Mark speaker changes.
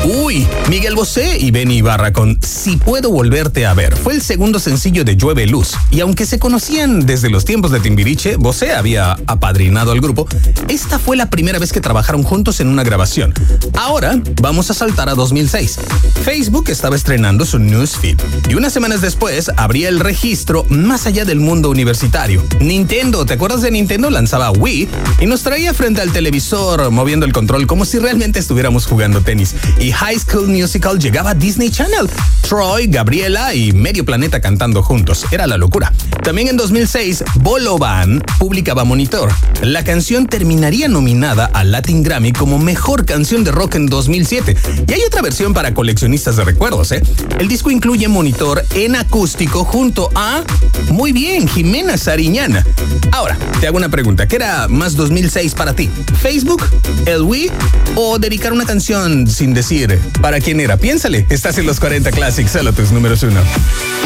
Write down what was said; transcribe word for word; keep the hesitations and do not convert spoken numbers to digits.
Speaker 1: Uy, Miguel Bosé y Benny Ibarra con Si Puedo Volverte a Ver. Fue el segundo sencillo de Llueve Luz. Y aunque se conocían desde los tiempos de Timbiriche, Bosé había apadrinado al grupo. Esta fue la primera vez que trabajaron juntos en una grabación. Ahora vamos a saltar a dos mil seis. Facebook estaba estrenando su newsfeed. Y unas semanas después abría el registro más allá del mundo universitario. Nintendo, ¿te acuerdas de Nintendo? Lanzaba Wii y nos traía frente al televisor moviendo el control como si realmente estuviéramos jugando tenis. Y High School Musical llegaba a Disney Channel. Troy, Gabriela y medio planeta cantando juntos. Era la locura. También en dos mil seis, Bolovan publicaba Monitor. La canción terminaría nominada al Latin Grammy como Mejor Canción de Rock en dos mil siete. Y hay otra versión para coleccionistas de recuerdos, ¿eh? El disco incluye Monitor en acústico junto a, muy bien, Jimena Sariñana. Ahora, te hago una pregunta. ¿Qué era más dos mil seis para ti? ¿Facebook? ¿El Wii? ¿O dedicar una canción sin decir para quién era? Piénsale. Estás en los cuarenta Classics, solo tus números uno.